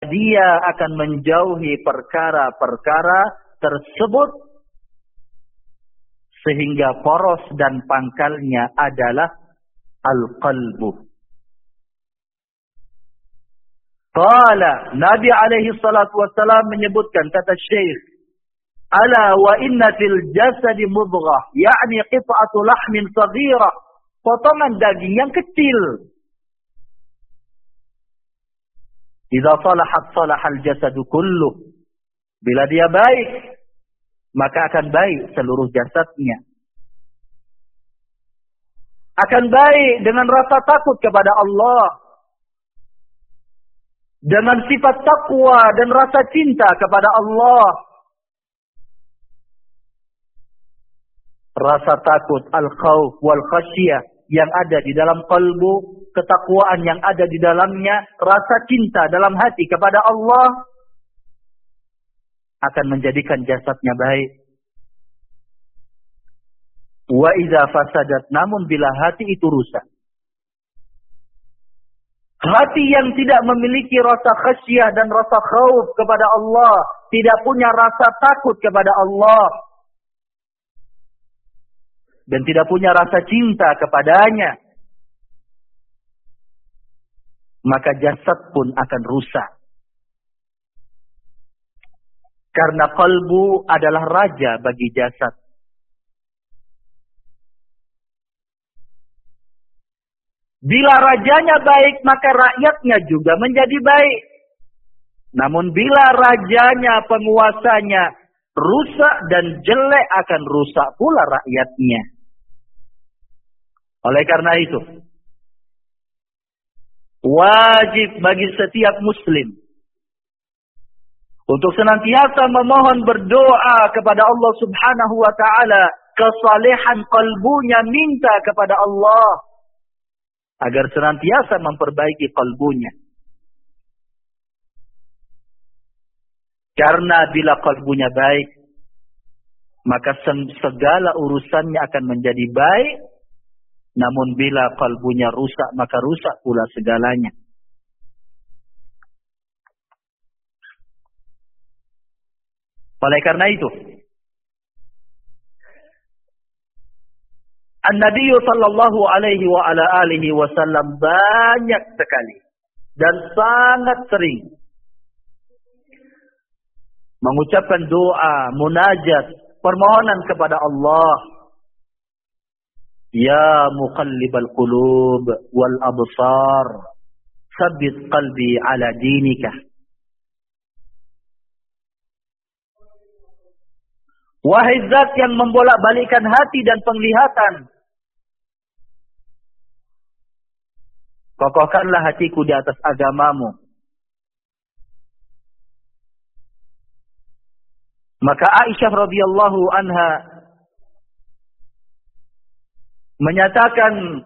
dia akan menjauhi perkara-perkara tersebut sehingga poros dan pangkalnya adalah al-qalbu. Qala, Nabi alaihi salatu wassalam menyebutkan, kata Syekh, ala wa inna fil jasadi mudghah, yakni qit'atu lahmin saghirah, potongan daging yang kecil. Idza salahat salahal jasadu kulluh. Bila dia baik, maka akan baik seluruh jasadnya. Akan baik dengan rasa takut kepada Allah, dengan sifat takwa dan rasa cinta kepada Allah. Rasa takut, al-khawf wal khasyah yang ada di dalam kalbu, ketakwaan yang ada di dalamnya, rasa cinta dalam hati kepada Allah akan menjadikan jasadnya baik. Wa idza fasadat, namun bila hati itu rusak, hati yang tidak memiliki rasa khasyah dan rasa khauf kepada Allah, tidak punya rasa takut kepada Allah, dan tidak punya rasa cinta kepadanya, maka jasad pun akan rusak. Karena kalbu adalah raja bagi jasad. Bila rajanya baik, maka rakyatnya juga menjadi baik. Namun bila rajanya, penguasanya rusak dan jelek, akan rusak pula rakyatnya. Oleh karena itu, wajib bagi setiap muslim untuk senantiasa memohon berdoa kepada Allah Subhanahu wa ta'ala, kesalehan kalbunya, minta kepada Allah agar senantiasa memperbaiki kalbunya. Karena bila kalbunya baik, maka segala urusannya akan menjadi baik. Namun bila kalbunya rusak, maka rusak pula segalanya. Oleh karena itu, An-Nabi sallallahu alaihi wa ala alihi wasallam banyak sekali dan sangat sering mengucapkan doa, munajat, permohonan kepada Allah. Ya muqallibal qulub wal absar, tsabbit qalbi ala dinika. Wahai zat yang membolak-balikan hati dan penglihatan, kokohkanlah hatiku di atas agamamu. Maka Aisyah radhiyallahu anha menyatakan,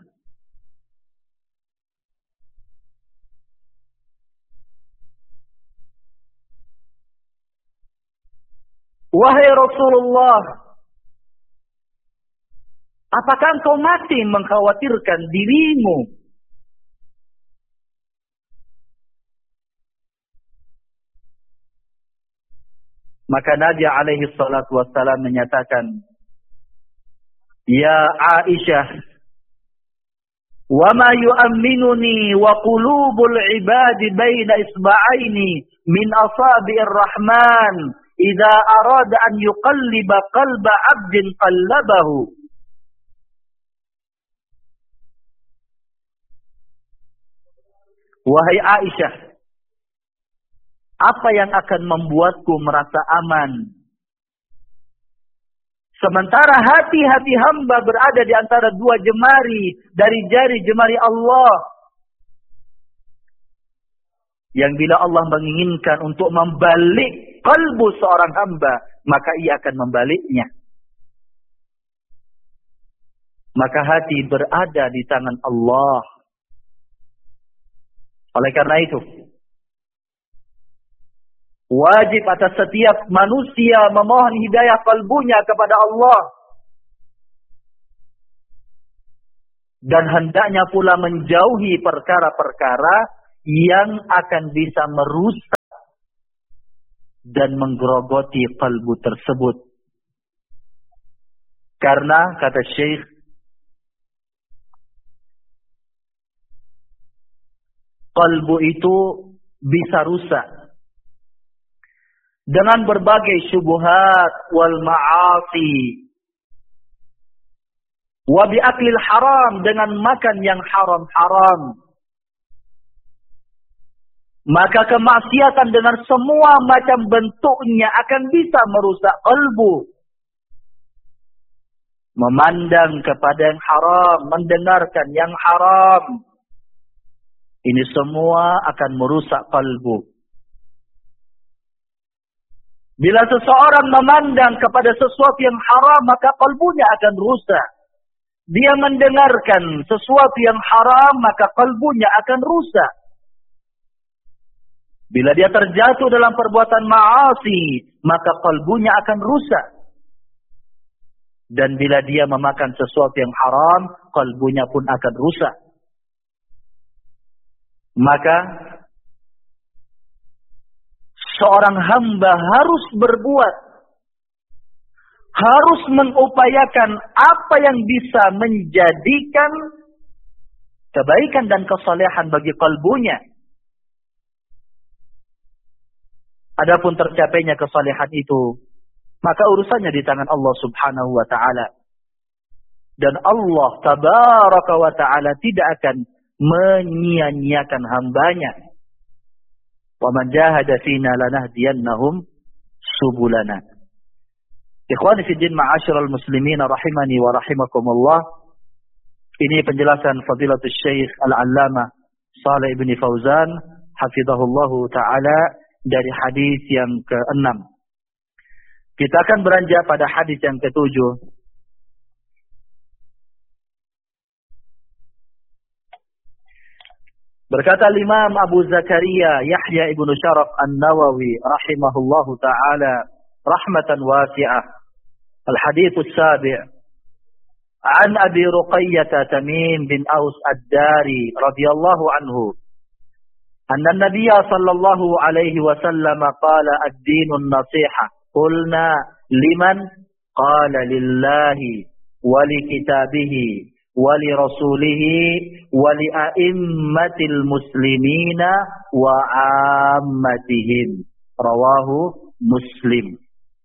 wahai Rasulullah, apakah engkau masih mengkhawatirkan dirimu? Maka Nabi alaihi salatu wassalam menyatakan, ya Aisyah, wa ma yu'amminuni wa qulubul ibadi baina isba'aini min asabi'ir rahman idza arada an yuqalliba qalba 'abdin qallabahu. Wahai Aisyah, apa yang akan membuatku merasa aman sementara hati-hati hamba berada di antara dua jemari dari jari jemari Allah, yang bila Allah menginginkan untuk membalik kalbu seorang hamba, maka ia akan membaliknya. Maka hati berada di tangan Allah. Oleh karena itu, wajib atas setiap manusia memohon hidayah kalbunya kepada Allah. Dan hendaknya pula menjauhi perkara-perkara yang akan bisa merusak dan menggerogoti kalbu tersebut. Karena kata Syekh, kalbu itu bisa rusak dengan berbagai syubhat wal ma'asi, wa bi aklil haram, dengan makan yang haram-haram. Maka kemaksiatan dengan semua macam bentuknya akan bisa merusak kalbu. Memandang kepada yang haram, mendengarkan yang haram, ini semua akan merusak kalbu. Bila seseorang memandang kepada sesuatu yang haram, maka kalbunya akan rusak. Dia mendengarkan sesuatu yang haram, maka kalbunya akan rusak. Bila dia terjatuh dalam perbuatan ma'asi, maka kalbunya akan rusak. Dan bila dia memakan sesuatu yang haram, kalbunya pun akan rusak. Maka seorang hamba harus berbuat, harus mengupayakan apa yang bisa menjadikan kebaikan dan kesalehan bagi kalbunya. Adapun tercapainya kesalehan itu, maka urusannya di tangan Allah Subhanahu wa ta'ala. Dan Allah Tabaraka wa ta'ala tidak akan menyia-nyiakan hambanya. Wa man jahada fina lanahdiyannahum subulana. Ikhwani fi din ma'asyiral muslimin rahimani wa rahimakumullah. Ini penjelasan Fadilatul Syekh Al-Allamah Shalih bin Fauzan hafizahullahu taala dari hadis yang ke-6. Kita akan beranjak pada hadis yang ke-7. Berkata Imam Abu Zakaria Yahya ibnu Syaraf An-Nawawi rahimahullahu ta'ala rahmatan wasi'ah. Al-hadithus sabi' an Abi Ruqayyah Tamim bin Aus Ad-Dari radhiyallahu anhu anna Nabiyya sallallahu alaihi wasallam qala ad-dinun nasiha. Qulna liman? Qala lillahi wa li kitabihi wa li rasulihi wa li a'immatil muslimina wa ammatihim. Rawahu Muslim.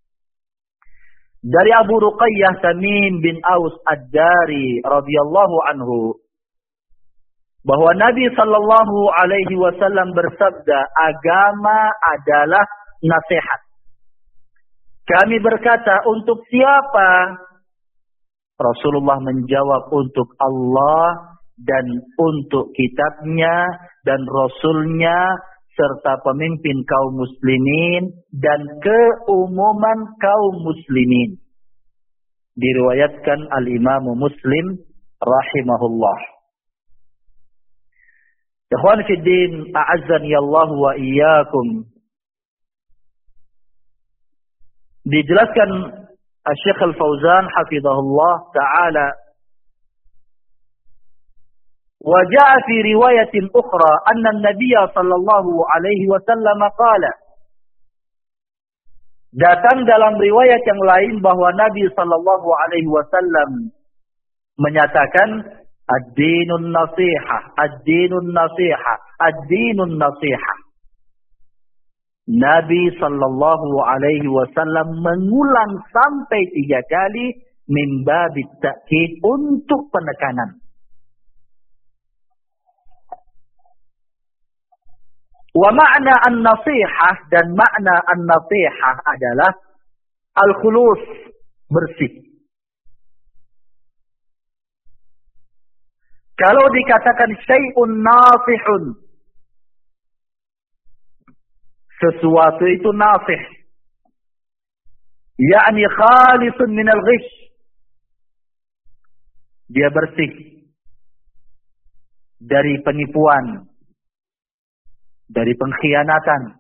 Dari Abu Ruqayyah Tamim bin Aus Ad-Dari radhiyallahu anhu bahwa Nabi sallallahu alaihi wasallam bersabda, agama adalah nasihat. Kami berkata, untuk siapa? Rasulullah menjawab, untuk Allah dan untuk kitabnya dan Rasulnya serta pemimpin kaum muslimin dan keumuman kaum muslimin. Diriwayatkan Al-Imam Muslim rahimahullah. Ikhwan fi din, a'azzani Allah wa iyyakum. Dijelaskan Syekh Al-Fauzan hafizahullah taala, wa jaa fi riwayatin ukhra anna an-nabiy sallallahu alaihi wasallam qala. Datang dalam riwayat yang lain bahwa Nabi sallallahu alaihi wasallam menyatakan, ad-dinun nasihah, ad-dinun nasihah, ad-dinun nasihah. Nabi sallallahu alaihi wasallam mengulang sampai 3 kali min babit ta'kid, untuk penekanan. Wa ma'na an-nasihah, dan makna an-nasihah adalah al-khulus, bersih. Kalau dikatakan syai'un nasihun, sesuatu itu nasih, yakni khalisun minal ghish, dia bersih dari penipuan, dari pengkhianatan.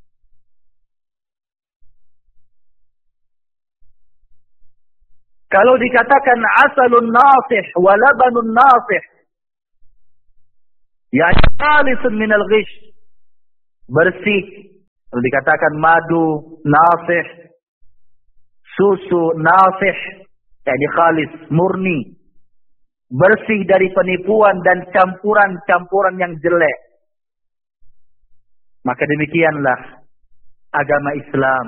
Kalau dikatakan asalun nasih wa labanun nasih, yakni khalisun minal ghish, bersih Kalau dikatakan madu nasih, susu nasih, yakni khalis, murni, bersih dari penipuan dan campuran-campuran yang jelek. Maka demikianlah agama Islam.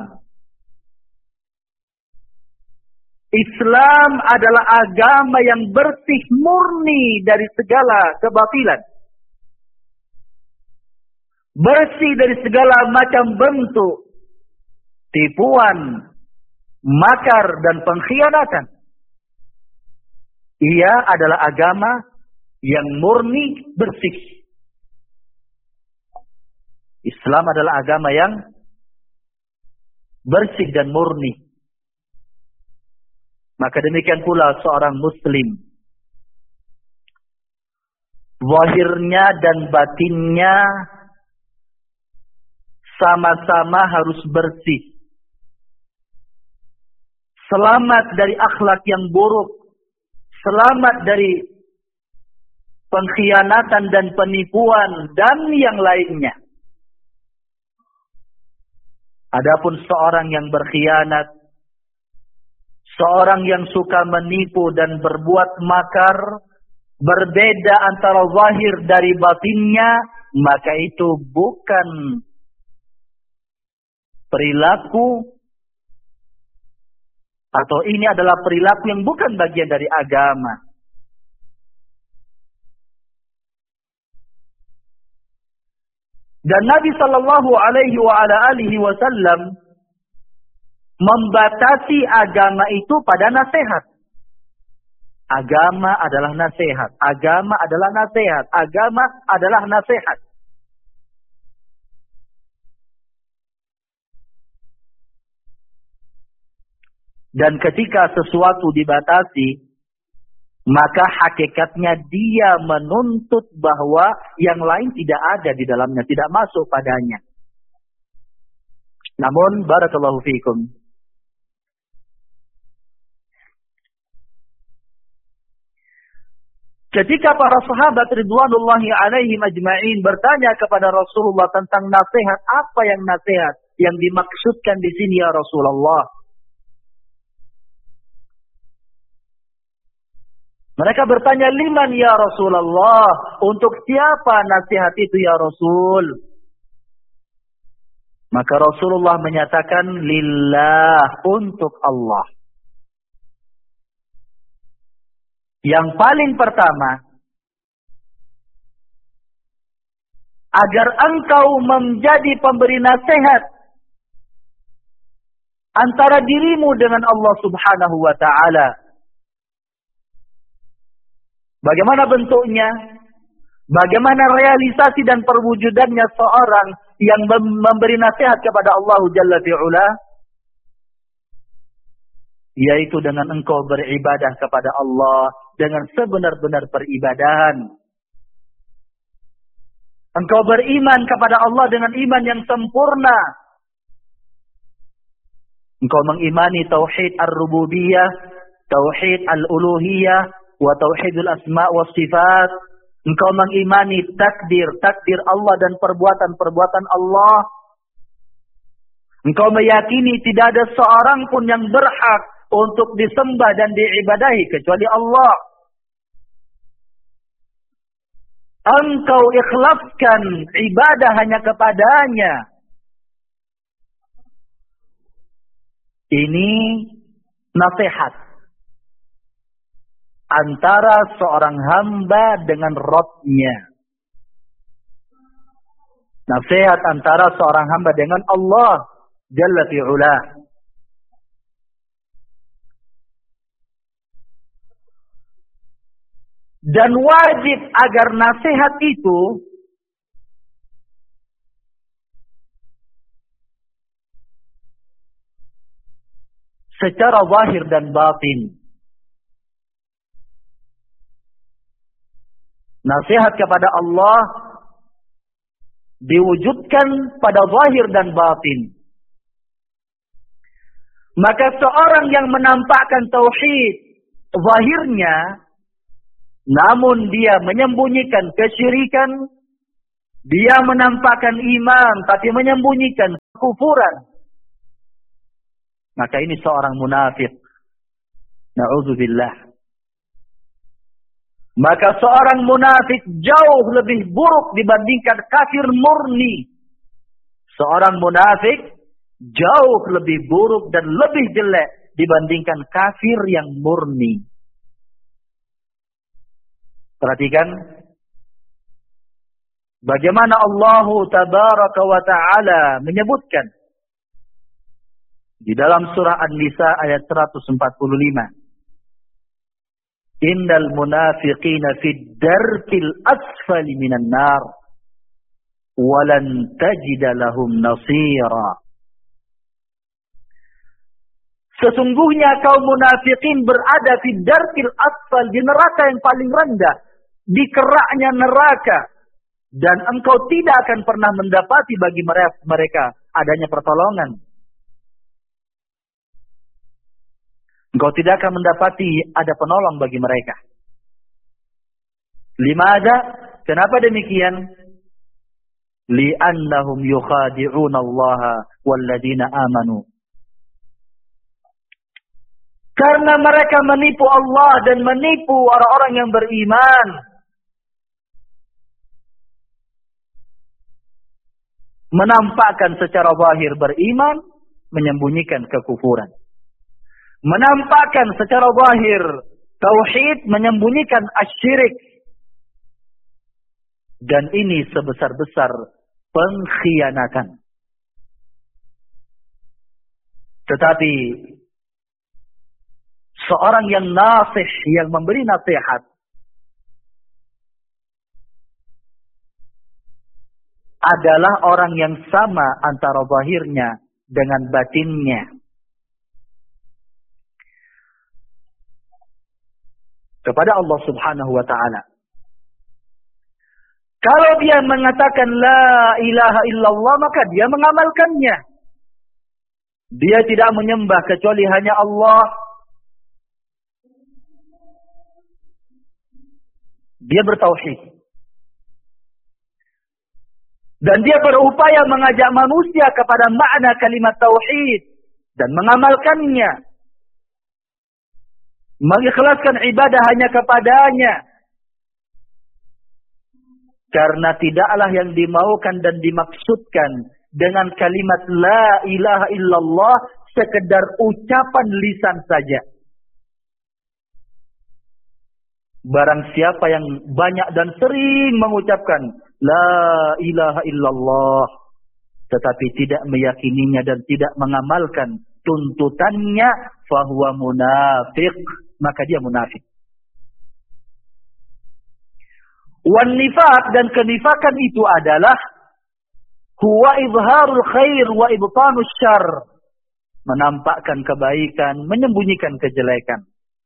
Islam adalah agama yang bersih murni dari segala kebatilan. Bersih dari segala macam bentuk tipuan, makar dan pengkhianatan. Ia adalah agama yang murni bersih. Islam adalah agama yang bersih dan murni. Maka demikian pula seorang muslim. Zahirnya dan batinnya sama-sama harus bersih. Selamat dari akhlak yang buruk. Selamat dari pengkhianatan dan penipuan dan yang lainnya. Adapun seorang yang berkhianat, seorang yang suka menipu dan berbuat makar, berbeda antara zahir dari batinnya, maka itu bukan perilaku, atau ini adalah perilaku yang bukan bagian dari agama. Dan Nabi sallallahu alaihi wasallam membatasi agama itu pada nasihat. Agama adalah nasihat. Agama adalah nasihat. Agama adalah nasihat. Dan ketika sesuatu dibatasi, maka hakikatnya dia menuntut bahwa yang lain tidak ada di dalamnya, tidak masuk padanya. Namun, barakallahu fiikum, ketika para sahabat ridwanullahi alaihim ajma'in bertanya kepada Rasulullah tentang nasihat, apa yang nasihat yang dimaksudkan di sini ya Rasulullah? Mereka bertanya, liman ya Rasulullah? Untuk siapa nasihat itu ya Rasul? Maka Rasulullah menyatakan, lillah, untuk Allah. Yang paling pertama, agar engkau menjadi pemberi nasihat antara dirimu dengan Allah Subhanahu wa ta'ala. Bagaimana bentuknya? Bagaimana realisasi dan perwujudannya seorang yang memberi nasihat kepada Allah Jalla fi'ula? Yaitu dengan engkau beribadah kepada Allah dengan sebenar-benar peribadahan. Engkau beriman kepada Allah dengan iman yang sempurna. Engkau mengimani tauhid ar-rububiyah, tauhid al-uluhiyah, wa tauhidul asma' wa sifat. Engkau mengimani takdir Allah dan perbuatan-perbuatan Allah. Engkau meyakini tidak ada seorang pun yang berhak untuk disembah dan diibadahi kecuali Allah. Engkau ikhlaskan ibadah hanya kepadanya. Ini nasihat antara seorang hamba dengan Rabb-nya. Nasihat antara seorang hamba dengan Allah Jalla fi'ula. Dan wajib agar nasihat itu secara zahir dan batin. Nasihat kepada Allah diwujudkan pada zahir dan batin. Maka seorang yang menampakkan tauhid zahirnya, namun dia menyembunyikan kesyirikan, dia menampakkan iman tapi menyembunyikan kekufuran, maka ini seorang munafik. Na'udzubillah. Maka seorang munafik jauh lebih buruk dibandingkan kafir murni. Seorang munafik jauh lebih buruk dan lebih jelek dibandingkan kafir yang murni. Perhatikan bagaimana Allah Tabaraka wa Ta'ala menyebutkan di dalam surah An-Nisa ayat 145. Innal munafiqina fid darkil asfali minan nar walan tajida lahum nasira. Sesungguhnya kaum munafikin berada di darkil asfal, di neraka yang paling rendah, di keraknya neraka, dan engkau tidak akan pernah mendapati bagi mereka adanya pertolongan. Engkau tidak akan mendapati ada penolong bagi mereka. Limada? Kenapa demikian? Li'annahum yukhadi'una Allah walladina amanu. Karena mereka menipu Allah dan menipu orang-orang yang beriman. Menampakkan secara zahir beriman, menyembunyikan kekufuran. Menampakkan secara zahir tauhid, menyembunyikan asyirik. Dan ini sebesar-besar pengkhianatan. Tetapi seorang yang nasih, yang memberi nasihat, adalah orang yang sama antara zahirnya dengan batinnya. Kepada Allah Subhanahu wa Ta'ala. Kalau dia mengatakan la ilaha illallah, maka dia mengamalkannya. Dia tidak menyembah kecuali hanya Allah. Dia bertauhid. Dan dia berupaya mengajak manusia kepada makna kalimat tauhid dan mengamalkannya. Mengikhlaskan ibadah hanya kepadanya. Karena tidaklah yang dimaukan dan dimaksudkan dengan kalimat la ilaha illallah sekedar ucapan lisan saja. Barang siapa yang banyak dan sering mengucapkan la ilaha illallah, tetapi tidak meyakininya dan tidak mengamalkan tuntutannya, fahuwa munafiq, maka dia munafik. Wan nifaq, dan kenifakan itu adalah huwa izharul khair wa ibtanus syarr, menampakkan kebaikan, menyembunyikan kejelekan.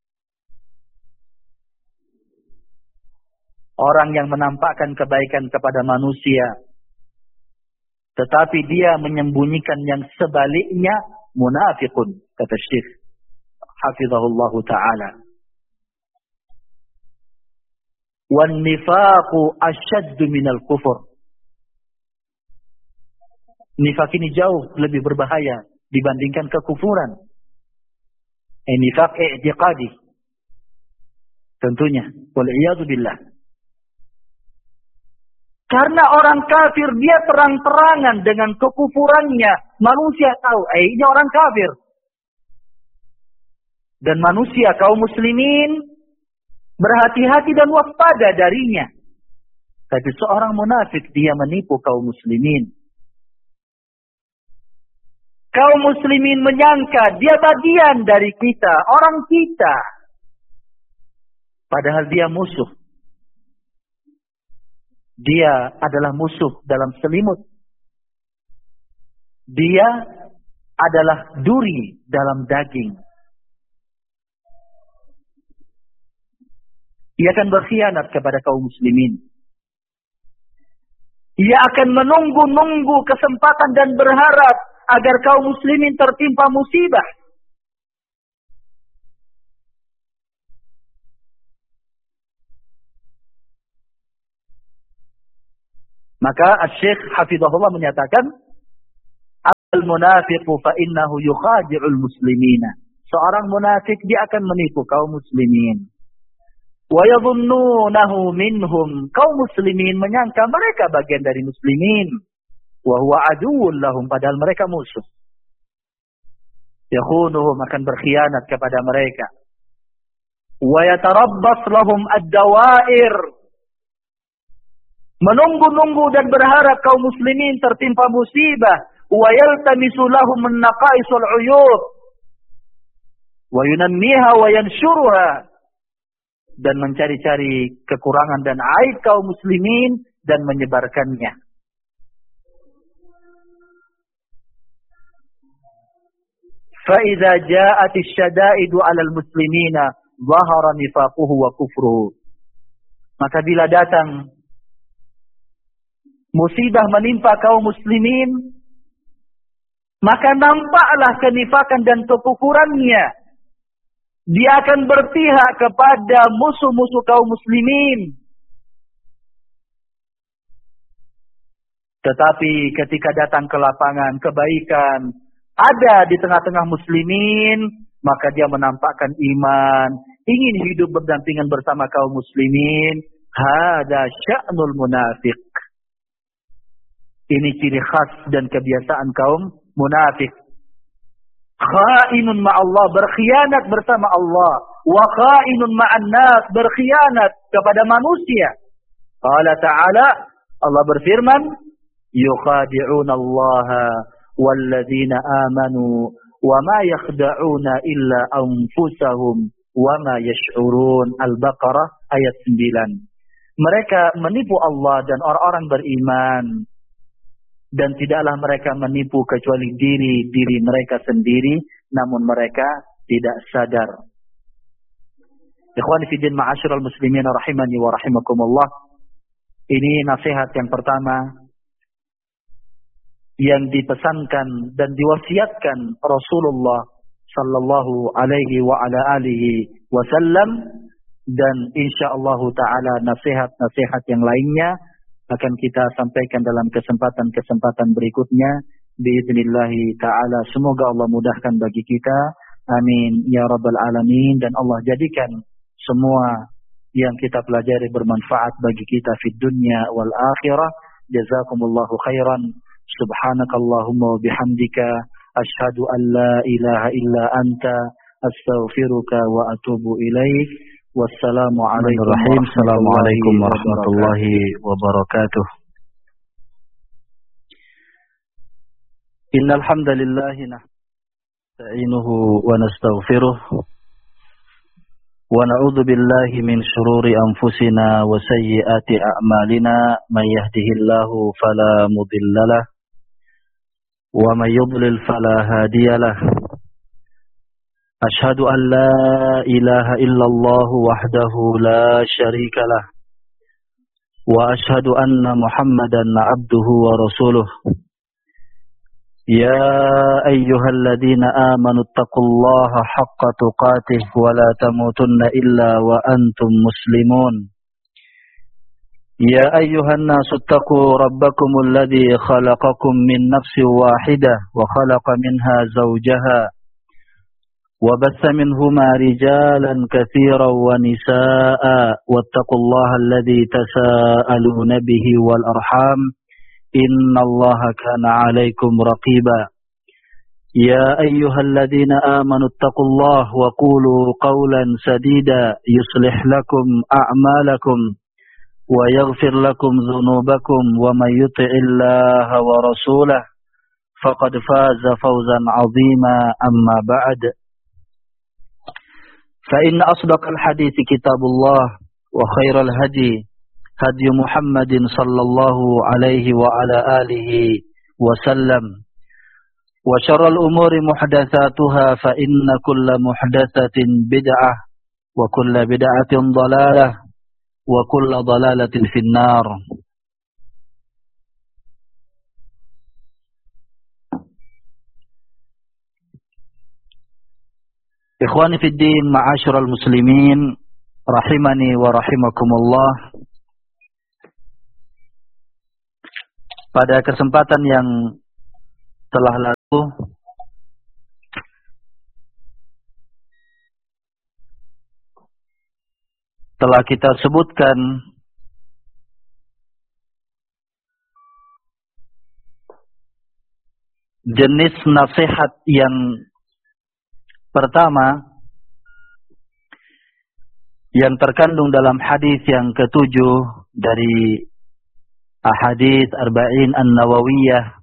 Orang yang menampakkan kebaikan kepada manusia, tetapi dia menyembunyikan yang sebaliknya, munafiqun, kata Syekh hafizahullahu ta'ala. Wan nifaqu asyaddu minal kufur. Nifaq ini jauh lebih berbahaya dibandingkan kekufuran. Nifaq i'tiqadi. Tentunya. Wal'iyadu billah. Karena orang kafir dia terang-terangan dengan kekufurannya. Manusia tahu, ini orang kafir. Dan manusia kaum muslimin berhati-hati dan waspada darinya. Tapi seorang munafik dia menipu kaum muslimin. Kaum muslimin menyangka dia bagian dari kita, orang kita. Padahal dia musuh. Dia adalah musuh dalam selimut. Dia adalah duri dalam daging. Ia akan berkhianat kepada kaum muslimin. Ia akan menunggu-nunggu kesempatan dan berharap agar kaum muslimin tertimpa musibah. Maka Syekh hafizahullah menyatakan, Al-munafiqu fa innahu yukhadi'ul muslimina. Seorang munafik dia akan menipu kaum muslimin. Wa yadhunnunahu minhum. Kaum muslimin menyangka mereka bagian dari muslimin. Wa huwa aduwwun lahum, padahal mereka musuh. Yakhunuhum, akan berkhianat kepada mereka. Wa yatarabbas lahum ad-dawair. Menunggu-nunggu dan berharap kaum muslimin tertimpa musibah. Wa yaltamisu lahum an-naqaisul 'uyub. Wa yunammiha wa yanshuruha. Dan mencari-cari kekurangan dan aib kaum muslimin dan menyebarkannya. Fa idza ja'at asy-syada'idu 'alal muslimina dhahara nifaquhu wa kufruhu. Maka bila datang musibah menimpa kaum muslimin, maka nampaklah kenifakan dan kekufurannya. Dia akan berpihak kepada musuh-musuh kaum muslimin. Tetapi ketika datang ke lapangan kebaikan ada di tengah-tengah muslimin, maka dia menampakkan iman, ingin hidup berdampingan bersama kaum muslimin. Hada sya'nul munafiq. Ini ciri khas dan kebiasaan kaum munafik. Khainun ma'allah, berkhianat bersama Allah. Wa khainun ma'an nas, berkhianat kepada manusia. Qala ta'ala, Allah berfirman, yukhadi'una allaha walladzina amanu wa ma yakhda'una illa anfusahum wa ma yash'urun. Al-Baqarah ayat 9. Mereka menipu Allah dan orang-orang beriman. Dan tidaklah mereka menipu kecuali diri mereka sendiri, namun mereka tidak sadar. Ikhwani fi din ma'asyiral muslimin rahimani wa rahimakumullah. Ini nasihat yang pertama yang dipesankan dan diwasiatkan Rasulullah sallallahu alaihi wa ala alihi wasallam, dan insyaallah taala nasihat-nasihat yang lainnya akan kita sampaikan dalam kesempatan-kesempatan berikutnya biidznillahi taala. Semoga Allah mudahkan bagi kita, amin ya rabbal alamin, dan Allah jadikan semua yang kita pelajari bermanfaat bagi kita fid dunya wal akhirah. Jazakumullahu khairan. Subhanakallahumma wa bihamdika asyhadu an la ilaha illa anta astaghfiruka wa atubu ilaik. Wassalamualaikum warahmatullahi wabarakatuh. Innal hamdalillah nasta'inuhu wa nastaghfiruh wa na'udzu billahi min shururi anfusina wa sayyiati a'malina. May yahdihillahu fala mudhillalah wa may yudlil fala hadiyalah. أشهد أن لا إله إلا الله وحده لا شريك له وأشهد أن محمدا عبده ورسوله. يا أيها الذين آمنوا اتقوا الله حق تقاته ولا تموتن إلا وأنتم مسلمون. يا أيها الناس اتقوا ربكم الذي خلقكم من نفس واحدة وخلق منها زوجها وبث منهما رجالا كثيرا ونساء واتقوا الله الذي تساءلون به والأرحام إن الله كان عليكم رقيبا. يا أيها الذين آمنوا اتقوا الله وقولوا قولا سديدا يصلح لكم أعمالكم ويغفر لكم ذنوبكم ومن يطع الله ورسوله فقد فاز فوزا عظيما. أما بعد، فإن أصدق الحديث كتاب الله وخير الهدي هدي محمد صلى الله عليه وعلى آله وسلم وشر الأمور محدثاتها فإن كل محدثة بدعة وكل بدعة ضلالة وكل ضلالة في النار. Ikhwani fid din, ma'asyiral muslimin rahimani wa rahimakumullah. Pada kesempatan yang telah lalu telah kita sebutkan jenis nasihat yang pertama yang terkandung dalam hadis yang ketujuh dari ahadits Arba'in An-Nawawiyah,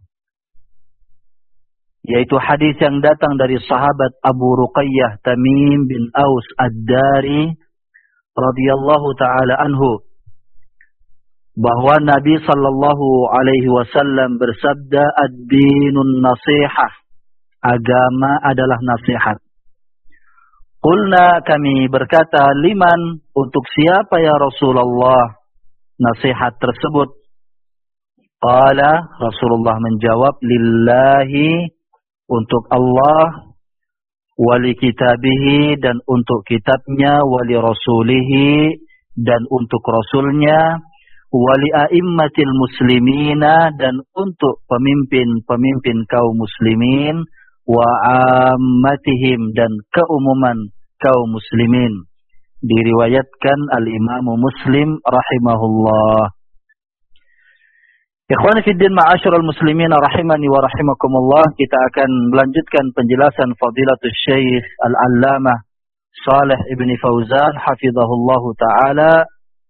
yaitu hadis yang datang dari sahabat Abu Ruqayyah Tamim bin Aus Ad-Dari radhiyallahu taala anhu, bahwa Nabi sallallahu alaihi wasallam bersabda, ad-dinun nasihah, agama adalah nasihat. Qulna, kami berkata, liman, untuk siapa ya Rasulullah nasihat tersebut? Qala, Rasulullah menjawab, lillahi, untuk Allah, wali kitabihi, dan untuk kitabnya, wali rasulihi, dan untuk rasulnya, wali a'immatil muslimina, dan untuk pemimpin-pemimpin kaum muslimin, wa ammatihim, dan keumuman kaum muslimin. Diriwayatkan al-Imam Muslim rahimahullah. Ikhwani fi din, ma'asyiral muslimin rahimani wa rahimakumullah, kita akan melanjutkan penjelasan Fadilatul Syekh Al-Allamah Shalih Ibn Fauzan hafizahullahu taala.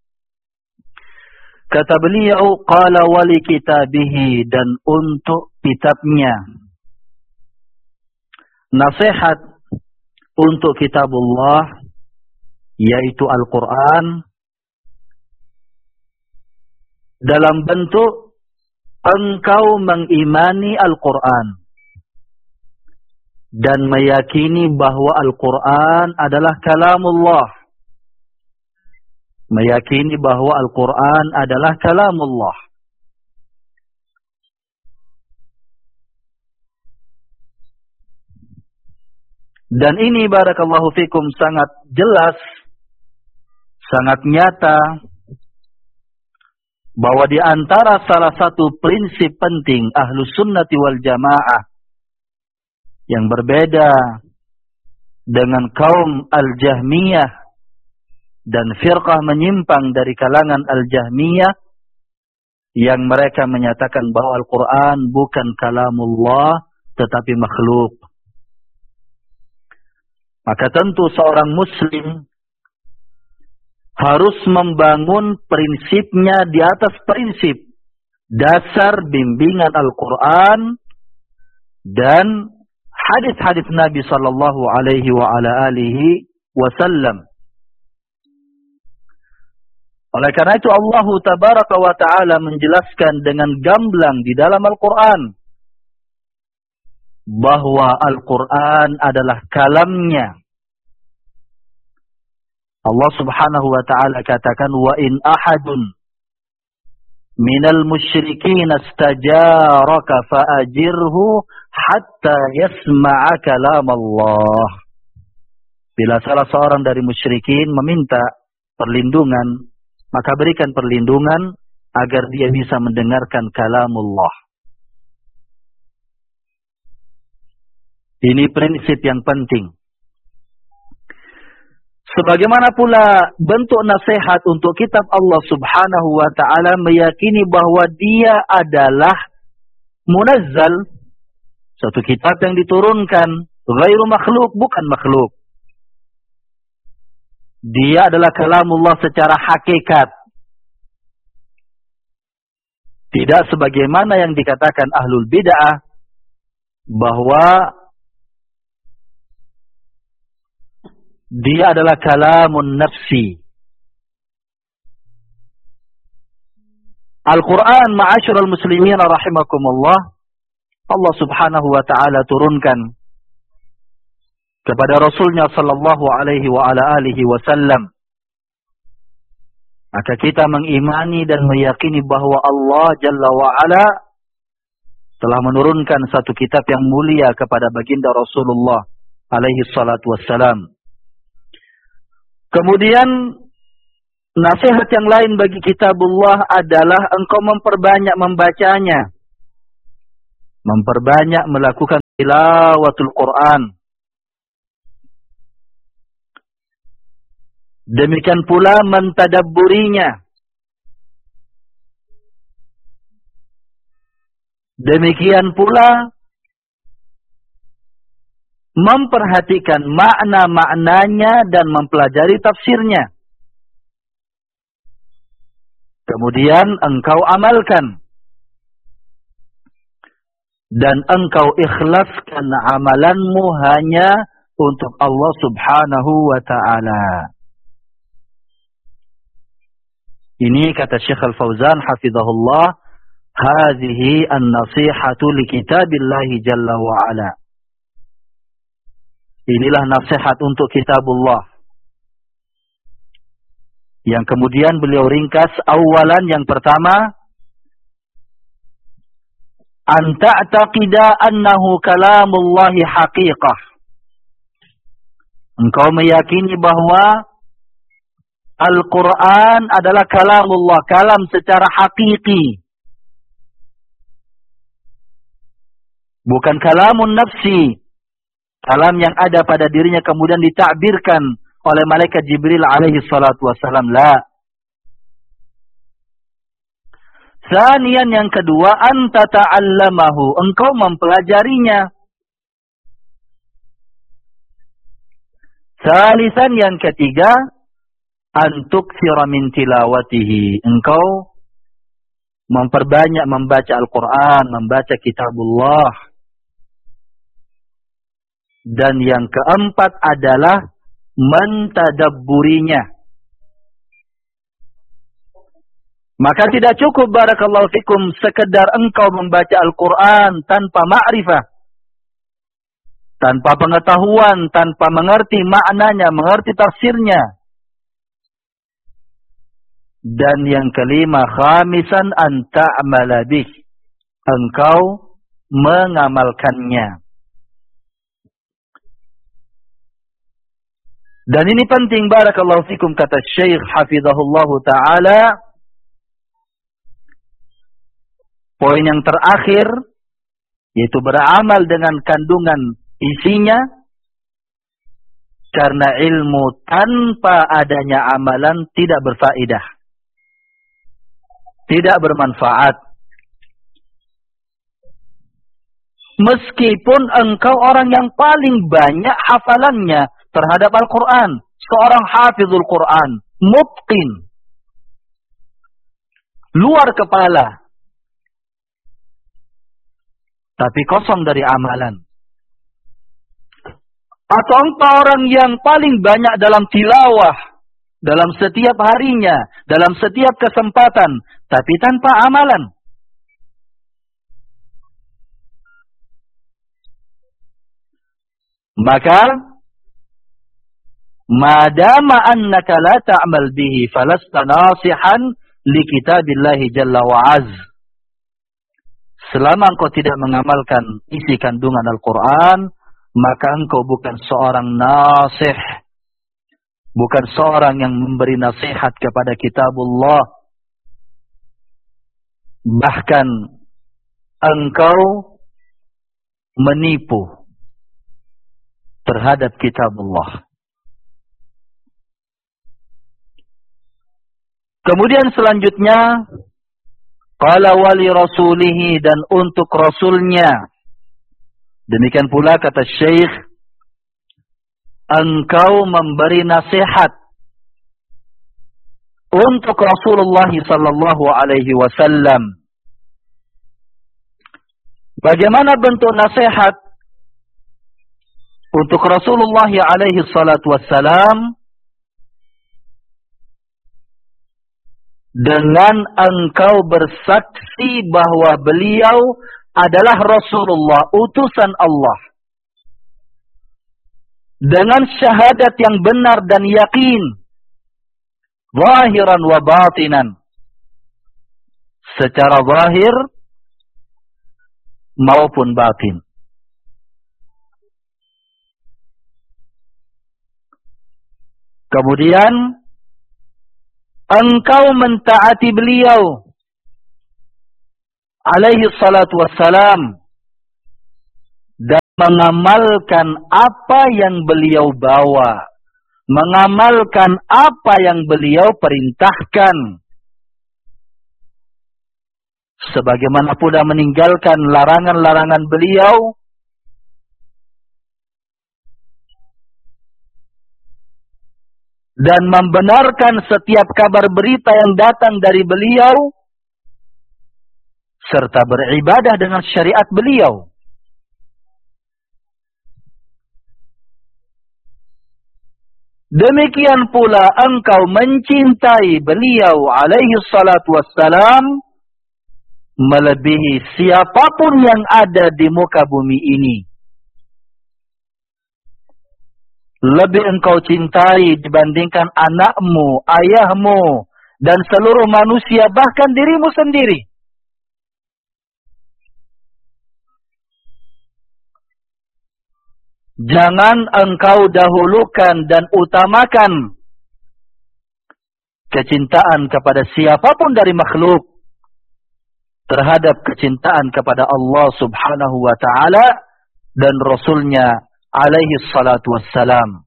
Kata beliau, qala wali kitabihi, dan untuk kitabnya. Nasihat untuk kitabullah, yaitu Al-Quran, dalam bentuk engkau mengimani Al-Quran dan meyakini bahwa Al-Quran adalah kalamullah. Meyakini bahwa Al-Quran adalah kalamullah. Dan ini barakallahu fikum sangat jelas, sangat nyata, bahwa di antara salah satu prinsip penting Ahlus Sunnati wal Jamaah yang berbeda dengan kaum Al-Jahmiyah dan firqah menyimpang dari kalangan Al-Jahmiyah yang mereka menyatakan bahwa Al-Quran bukan kalamullah tetapi makhluk. Maka tentu seorang muslim harus membangun prinsipnya di atas prinsip dasar bimbingan Al-Quran dan hadis-hadis Nabi sallallahu alaihi wa ala alihi wasallam. Oleh karena itu Allah tabaraka wa ta'ala menjelaskan dengan gamblang di dalam Al-Quran bahwa Al-Quran adalah kalamnya. Allah subhanahu wa ta'ala katakan, wa in ahadun minal musyrikin astajaraka fa'ajirhu hatta yasma'a kalam Allah. Bila salah seorang dari musyrikin meminta perlindungan, maka berikan perlindungan agar dia bisa mendengarkan kalamullah. Ini prinsip yang penting. Sebagaimana pula bentuk nasihat untuk kitab Allah subhanahu wa ta'ala, meyakini bahwa dia adalah munazzal, satu kitab yang diturunkan, ghairu makhluk, bukan makhluk. Dia adalah kalamullah secara hakikat. Tidak sebagaimana yang dikatakan ahlul bid'ah, bahwa dia adalah kalamun nafsi. Al-Quran, ma'asyiral muslimin rahimakumullah, Allah subhanahu wa ta'ala turunkan kepada Rasulnya sallallahu alaihi wa ala alihi wasallam. Maka kita mengimani dan meyakini bahwa Allah jalla wa ala telah menurunkan satu kitab yang mulia kepada baginda Rasulullah alaihi salatu wassalam. Kemudian nasihat yang lain bagi kitabullah adalah engkau memperbanyak membacanya. Memperbanyak melakukan tilawatul Quran. Demikian pula mentadabburinya. Demikian pula memperhatikan makna-maknanya dan mempelajari tafsirnya. Kemudian engkau amalkan. Dan engkau ikhlaskan amalanmu hanya untuk Allah Subhanahu wa ta'ala. Ini kata Syekh Al-Fauzan hafizahullah, hadhihi an-nasihatu li kitabillahi jalla wa ala. Inilah nasihat untuk kitabullah. Yang kemudian beliau ringkas, awalan yang pertama, an ta'taqida annahu kalamullahi haqiqah. Engkau meyakini bahwa Al-Quran adalah kalamullah, kalam secara hakiki. Bukan kalamun nafsi, kalam yang ada pada dirinya kemudian ditakbirkan oleh malaikat Jibril alaihi salatu wassalam. La. Sanian yang kedua, anta ta'allamahu, engkau mempelajarinya. Salisan yang ketiga, antuksira min tilawatihi, engkau memperbanyak membaca Al-Quran, membaca kitabullah. Dan yang keempat adalah mentadabburinya. Maka tidak cukup barakallahu fikum sekedar engkau membaca Al-Quran tanpa ma'rifah, tanpa pengetahuan, tanpa mengerti maknanya, mengerti tafsirnya. Dan yang kelima, khamisan an ta'mala bih, engkau mengamalkannya. Dan ini penting barakallahu fikum kata Syekh hafizahullahu ta'ala. Poin yang terakhir, yaitu beramal dengan kandungan isinya. Karena ilmu tanpa adanya amalan tidak berfaedah, tidak bermanfaat. Meskipun engkau orang yang paling banyak hafalannya terhadap Al-Quran, seorang hafizul Quran, mutqin, luar kepala, tapi kosong dari amalan. Atau engkau orang yang paling banyak dalam tilawah, dalam setiap harinya, dalam setiap kesempatan, tapi tanpa amalan. Maka madama annaka la ta'mal bihi falasta nasihan li kitabillahi jalla wa az. Selama engkau tidak mengamalkan isi kandungan Al-Quran, maka engkau bukan seorang nasih, bukan seorang yang memberi nasihat kepada kitabullah. Bahkan engkau menipu terhadap kitabullah. Kemudian selanjutnya, qala wali rasulihi, dan untuk rasulnya. Demikian pula kata Syekh, engkau memberi nasihat untuk Rasulullah sallallahu alaihi wasallam. Bagaimana bentuk nasihat untuk Rasulullah alaihi salatu wassalam? Dengan engkau bersaksi bahwa beliau adalah Rasulullah, utusan Allah. Dengan syahadat yang benar dan yakin, zahiran wa batinan, secara zahir maupun batin. Kemudian engkau mentaati beliau alaihi salatu wassalam mengamalkan apa yang beliau bawa, mengamalkan apa yang beliau perintahkan, sebagaimana pula meninggalkan larangan-larangan beliau, dan membenarkan setiap kabar berita yang datang dari beliau, serta beribadah dengan syariat beliau. Demikian pula engkau mencintai beliau alaihi salatu wassalam melebihi siapapun yang ada di muka bumi ini. Lebih engkau cintai dibandingkan anakmu, ayahmu, dan seluruh manusia, bahkan dirimu sendiri. Jangan engkau dahulukan dan utamakan kecintaan kepada siapapun dari makhluk terhadap kecintaan kepada Allah subhanahu wa ta'ala dan Rasulnya alaihi salatu wassalam.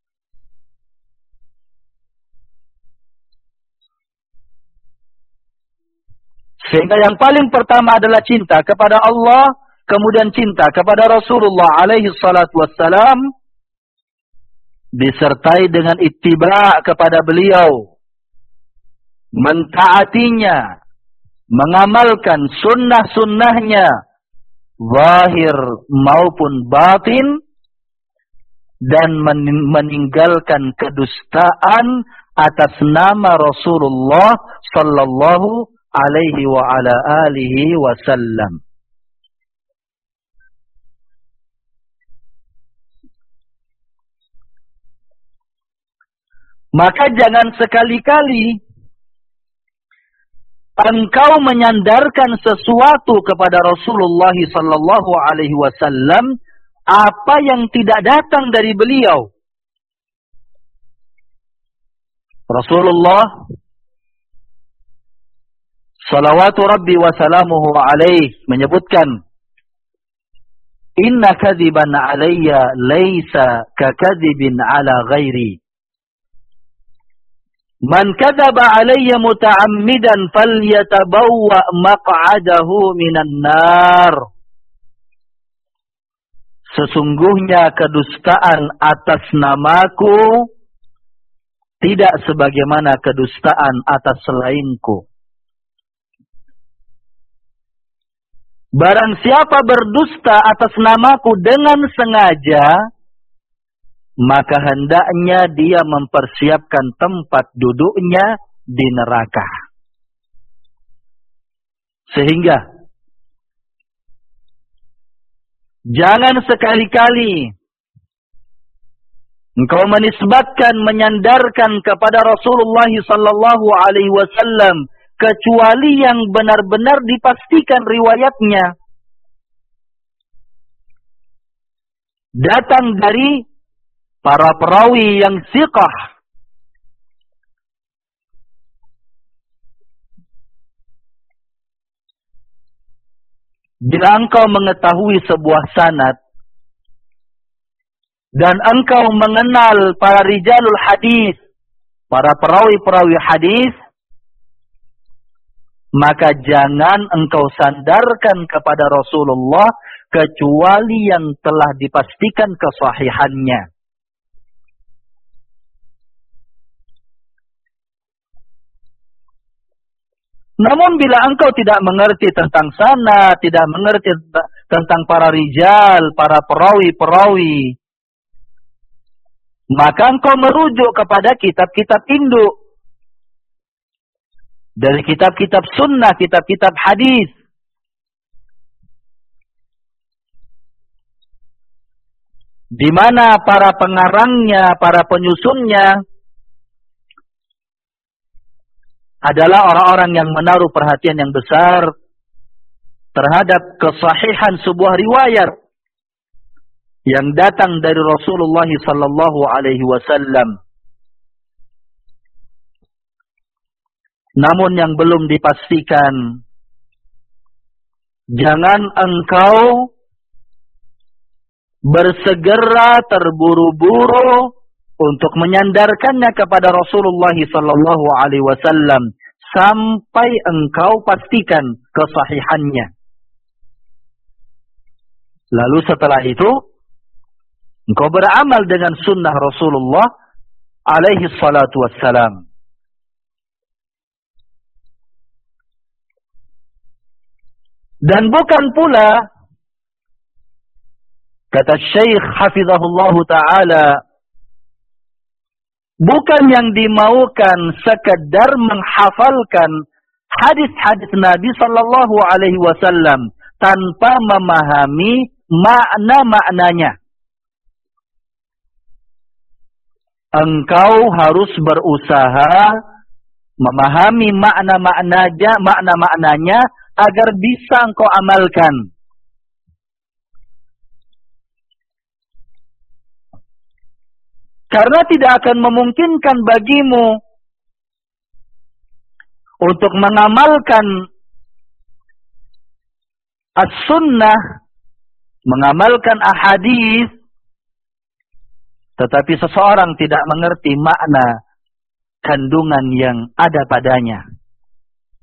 Sehingga yang paling pertama adalah cinta kepada Allah, kemudian cinta kepada Rasulullah alaihi salatu wassalam, disertai dengan ittiba' kepada beliau, mentaatinya, mengamalkan sunnah-sunnahnya, zahir maupun batin, dan meninggalkan kedustaan atas nama Rasulullah sallallahu alaihi wa ala alihi wasallam. Maka jangan sekali-kali engkau menyandarkan sesuatu kepada Rasulullah sallallahu alaihi wasallam apa yang tidak datang dari beliau. Rasulullah salawatu rabbi wa salamuhu alaih menyebutkan, inna kadhiban alayya laysa kakadhibin ala ghairi. Man kadzaba alayya muta'ammidan falyatabawwa maq'adahu minan nar. Sesungguhnya kedustaan atas namaku tidak sebagaimana kedustaan atas selainku. Barang siapa berdusta atas namaku dengan sengaja, maka hendaknya dia mempersiapkan tempat duduknya di neraka. Sehingga jangan sekali-kali engkau menisbatkan, menyandarkan kepada Rasulullah sallallahu alaihi wasallam kecuali yang benar-benar dipastikan riwayatnya datang dari para perawi yang thiqah. Bila engkau mengetahui sebuah sanad dan engkau mengenal para rijalul hadis, para perawi-perawi hadis, maka jangan engkau sandarkan kepada Rasulullah kecuali yang telah dipastikan kesahihannya. Namun bila engkau tidak mengerti tentang sana, tidak mengerti tentang para rijal, para perawi-perawi, maka engkau merujuk kepada kitab-kitab induk. Dari kitab-kitab sunnah, kitab-kitab hadis. Di mana para pengarangnya, para penyusunnya adalah orang-orang yang menaruh perhatian yang besar terhadap kesahihan sebuah riwayat yang datang dari Rasulullah sallallahu alaihi wasallam. Namun yang belum dipastikan, jangan engkau bersegera terburu-buru untuk menyandarkannya kepada Rasulullah sallallahu alaihi wasallam sampai engkau pastikan kesahihannya. Lalu setelah itu engkau beramal dengan sunnah Rasulullah alaihi salatu wassalam. Dan bukan pula, kata Syekh hafizahullah ta'ala, bukan yang dimaukan sekedar menghafalkan hadis-hadis Nabi sallallahu alaihi wasallam tanpa memahami makna-maknanya. Engkau harus berusaha memahami makna-maknanya agar bisa engkau amalkan. Karena tidak akan memungkinkan bagimu untuk mengamalkan as-sunnah, mengamalkan ahadis, tetapi seseorang tidak mengerti makna kandungan yang ada padanya.